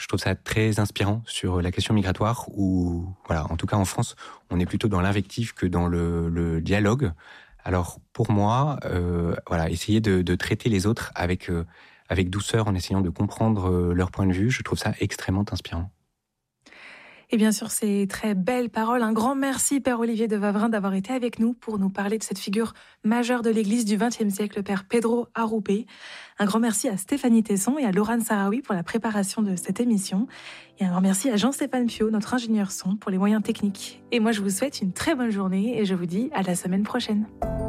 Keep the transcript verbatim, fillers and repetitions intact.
je trouve ça très inspirant sur la question migratoire où, voilà, en tout cas en France, on est plutôt dans l'invective que dans le, le dialogue. Alors pour moi, euh, voilà, essayer de, de traiter les autres avec, euh, avec douceur en essayant de comprendre euh, leur point de vue, je trouve ça extrêmement inspirant. Et bien sûr, ces très belles paroles. Un grand merci, Père Olivier de Wavrin, d'avoir été avec nous pour nous parler de cette figure majeure de l'Église du vingtième siècle, le Père Pedro Arrupe. Un grand merci à Stéphanie Tesson et à Laurent Sarawi pour la préparation de cette émission. Et un grand merci à Jean-Stéphane Piot, notre ingénieur son, pour les moyens techniques. Et moi, je vous souhaite une très bonne journée et je vous dis à la semaine prochaine.